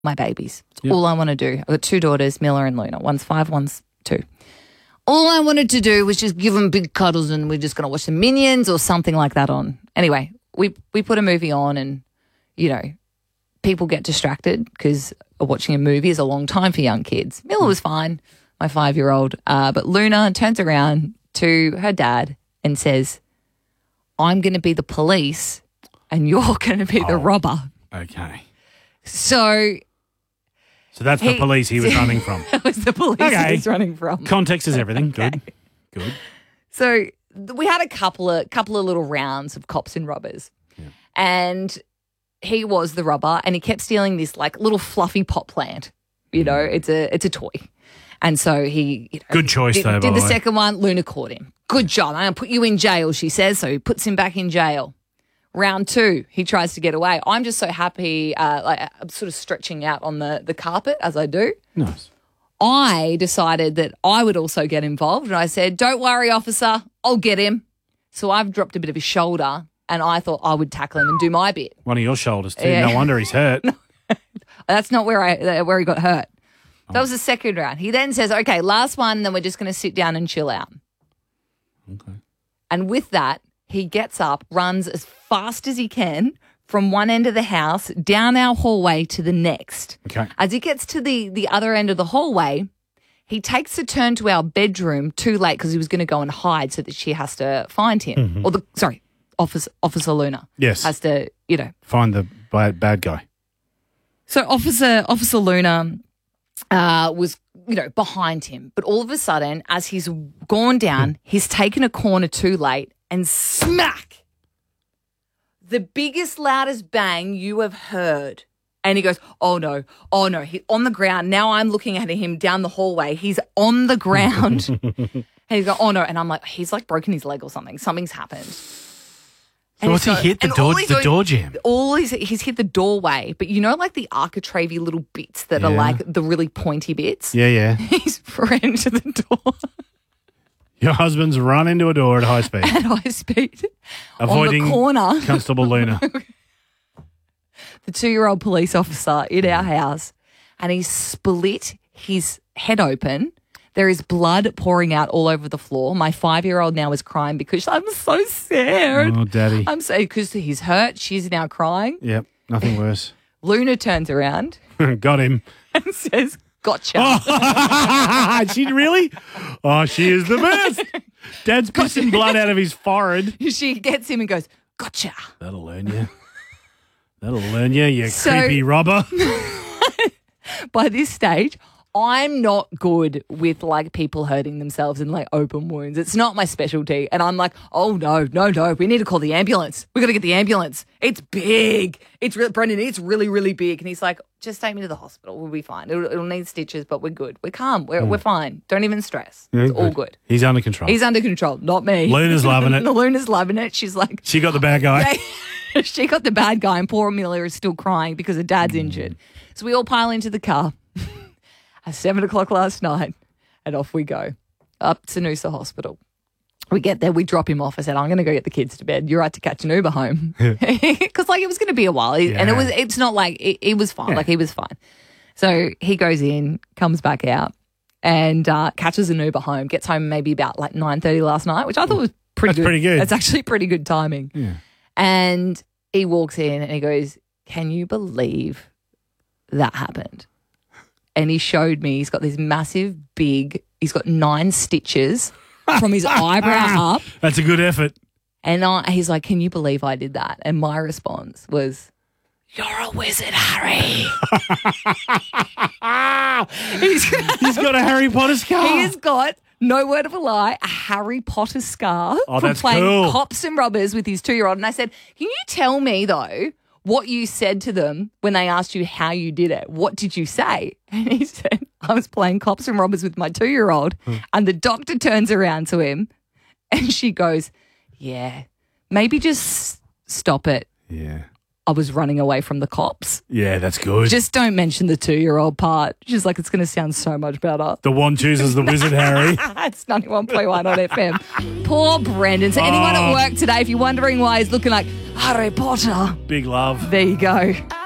my babies. It's Yep. all I want to do. I've got 2 daughters, Mila and Luna. One's 5, one's 2. All I wanted to do was just give them big cuddles and we're just going to watch the Minions or something like that on. Anyway, we put a movie on and, you know, people get distracted because watching a movie is a long time for young kids. Mila was fine, my 5-year-old, but Luna turns around to her dad and says, I'm going to be the police and you're going to be the robber. Okay. So that's the police he was running from. that was the police he was running from. Context is everything. Good. So we had a couple of little rounds of cops and robbers, and he was the robber, and he kept stealing this like little fluffy pot plant. You know, it's a toy, and so he Good choice did, though. did by the way. second one. Luna caught him. Good job. I'm gonna put you in jail, she says. So he puts him back in jail. Round 2, he tries to get away. I'm just so happy. I'm sort of stretching out on the carpet as I do. Nice. I decided that I would also get involved, and I said, don't worry, officer, I'll get him. So I've dropped a bit of his shoulder, and I thought I would tackle him and do my bit. One of your shoulders too. Yeah. No wonder he's hurt. That's not where he got hurt. That was the second round. He then says, okay, last one, and then we're just going to sit down and chill out. Okay. And with that, he gets up, runs as fast as he can from one end of the house down our hallway to the next. Okay. As he gets to the other end of the hallway, he takes a turn to our bedroom too late because he was going to go and hide so that she has to find him. Mm-hmm. Officer Luna. Yes. Has to, Find the bad guy. So Officer Luna was, behind him. But all of a sudden, as he's gone down, he's taken a corner too late and smack! The biggest, loudest bang you have heard. And he goes, oh no, he's on the ground. Now I'm looking at him down the hallway. He's on the ground. And he's going, oh no. And I'm like, he's like broken his leg or something. Something's happened. So what's he hit? The door jam? He's hit the doorway. But like the architrave little bits that are like the really pointy bits? Yeah. He's ran into the door. Your husband's run into a door at high speed. At high speed. Avoiding on the corner. Constable Luna. The 2-year-old police officer in our house, and he split his head open. There is blood pouring out all over the floor. My 5-year-old now is crying because I'm so sad. Oh, Daddy. I'm so because he's hurt. She's now crying. Yep, nothing worse. Luna turns around Got him. and says, gotcha. She really? Oh, she is the best. Dad's pissing blood out of his forehead. She gets him and goes, gotcha. That'll learn you. You creepy robber. By this stage, I'm not good with like people hurting themselves in like open wounds. It's not my specialty. And I'm like, oh no. We need to call the ambulance. We got to get the ambulance. It's big. Brendan, it's really, really big. And he's like, just take me to the hospital. We'll be fine. It'll need stitches, but we're good. We're calm. We're fine. Don't even stress. It's all good. He's under control. He's under control, not me. Luna's loving it. Luna's loving it. She's like, She got the bad guy. she got the bad guy, and poor Amelia is still crying because her dad's injured. So we all pile into the car at 7 o'clock last night, and off we go up to Noosa Hospital. We get there, we drop him off. I said, I'm going to go get the kids to bed. You're right to catch an Uber home. Because like it was going to be a while. And it's not like, it was fine. Yeah. Like he was fine. So he goes in, comes back out and catches an Uber home, gets home maybe about like 9:30 last night, which I thought was pretty good. Pretty good. That's actually pretty good timing. Yeah. And he walks in and he goes, can you believe that happened? And he showed me, he's got this massive, he's got 9 stitches from his eyebrow up. That's a good effort. And he's like, can you believe I did that? And my response was, you're a wizard, Harry. He's got a Harry Potter scar. He has got, no word of a lie, a Harry Potter scar from playing cool. cops and robbers with his 2-year-old. And I said, can you tell me, though, what you said to them when they asked you how you did it? What did you say? And he said, I was playing cops and robbers with my 2-year-old. And the doctor turns around to him and she goes, yeah, maybe just stop it. Yeah. I was running away from the cops. Yeah, that's good. Just don't mention the 2-year-old part. She's like, it's going to sound so much better. The one chooses the wizard, Harry. It's 91.1 on FM. Poor Brendan. So anyone at work today, if you're wondering why he's looking like Harry Potter, Big love. there you go.